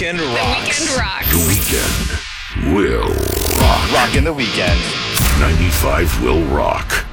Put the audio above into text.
weekend The rocks. weekend rocks. The weekend will rock. Rockin' the weekend. 95 will rock.